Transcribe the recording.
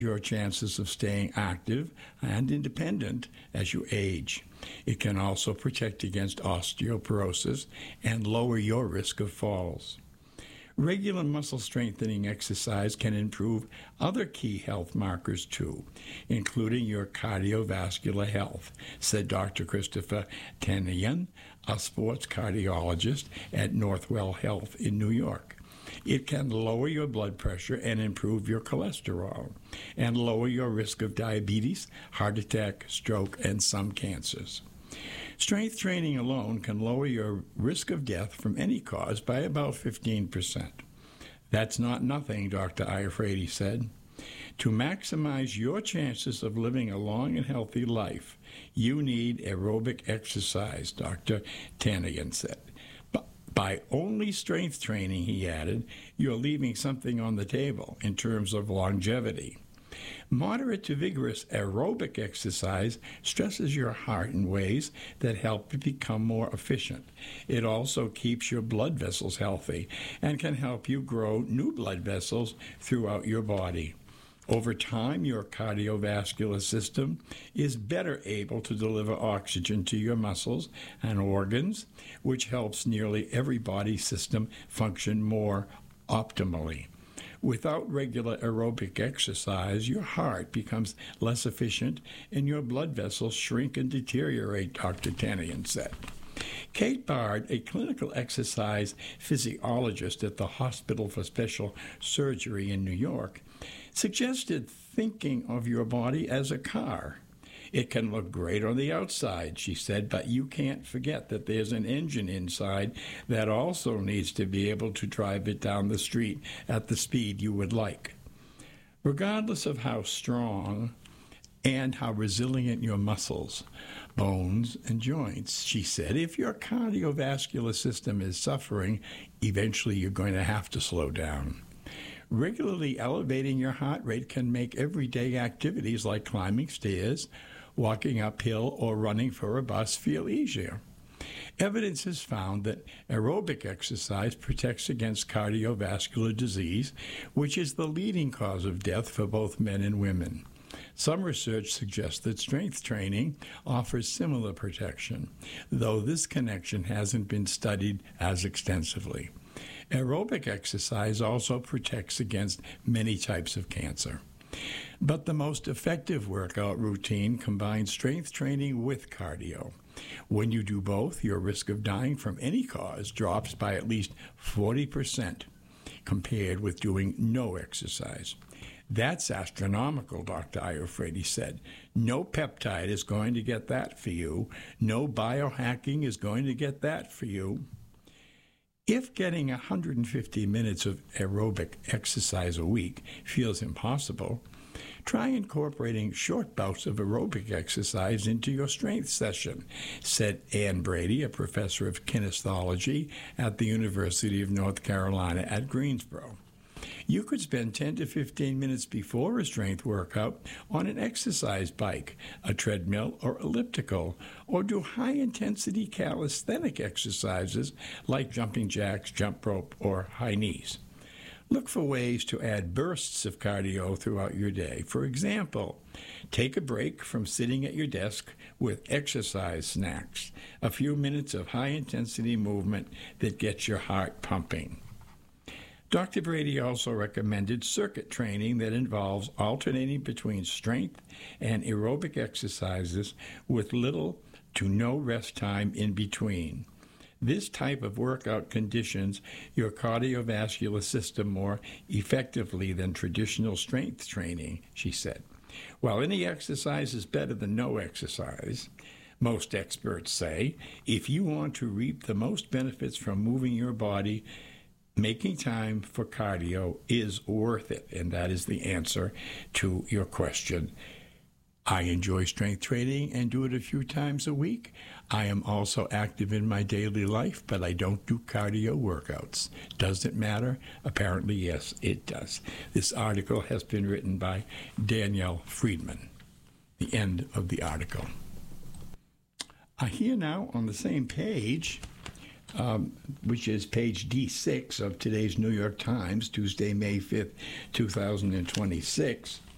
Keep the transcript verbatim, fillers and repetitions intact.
your chances of staying active and independent as you age. It can also protect against osteoporosis and lower your risk of falls. Regular muscle strengthening exercise can improve other key health markers too, including your cardiovascular health, said Doctor Christopher Tanayan, a sports cardiologist at Northwell Health in New York. It can lower your blood pressure and improve your cholesterol, and lower your risk of diabetes, heart attack, stroke, and some cancers. Strength training alone can lower your risk of death from any cause by about fifteen percent. That's not nothing, Doctor Iafrate said. To maximize your chances of living a long and healthy life, you need aerobic exercise, Doctor Tanayan said. But by only strength training, he added, you're leaving something on the table in terms of longevity. Moderate to vigorous aerobic exercise stresses your heart in ways that help it become more efficient. It also keeps your blood vessels healthy and can help you grow new blood vessels throughout your body. Over time, your cardiovascular system is better able to deliver oxygen to your muscles and organs, which helps nearly every body system function more optimally. Without regular aerobic exercise, your heart becomes less efficient and your blood vessels shrink and deteriorate, Doctor Tanayan said. Kate Bard, a clinical exercise physiologist at the Hospital for Special Surgery in New York, suggested thinking of your body as a car. It can look great on the outside, she said, but you can't forget that there's an engine inside that also needs to be able to drive it down the street at the speed you would like. Regardless of how strong and how resilient your muscles, bones, and joints, she said, if your cardiovascular system is suffering, eventually you're going to have to slow down. Regularly elevating your heart rate can make everyday activities like climbing stairs, walking uphill, or running for a bus feel easier. Evidence has found that aerobic exercise protects against cardiovascular disease, which is the leading cause of death for both men and women. Some research suggests that strength training offers similar protection, though this connection hasn't been studied as extensively. Aerobic exercise also protects against many types of cancer. But the most effective workout routine combines strength training with cardio. When you do both, your risk of dying from any cause drops by at least forty percent compared with doing no exercise. That's astronomical, Doctor Iafrate said. No peptide is going to get that for you. No biohacking is going to get that for you. If getting one hundred fifty minutes of aerobic exercise a week feels impossible, try incorporating short bouts of aerobic exercise into your strength session, said Ann Brady, a professor of kinesiology at the University of North Carolina at Greensboro. You could spend ten to fifteen minutes before a strength workout on an exercise bike, a treadmill, or elliptical, or do high-intensity calisthenic exercises like jumping jacks, jump rope, or high knees. Look for ways to add bursts of cardio throughout your day. For example, take a break from sitting at your desk with exercise snacks, a few minutes of high-intensity movement that gets your heart pumping. Doctor Brady also recommended circuit training that involves alternating between strength and aerobic exercises with little to no rest time in between. This type of workout conditions your cardiovascular system more effectively than traditional strength training, she said. While any exercise is better than no exercise, most experts say, if you want to reap the most benefits from moving your body, making time for cardio is worth it, and that is the answer to your question. I enjoy strength training and do it a few times a week. I am also active in my daily life, but I don't do cardio workouts. Does it matter? Apparently, yes, it does. This article has been written by Danielle Friedman. The end of the article. I hear now on the same page, Um, which is page D six of today's New York Times, Tuesday, May fifth, two thousand twenty-six,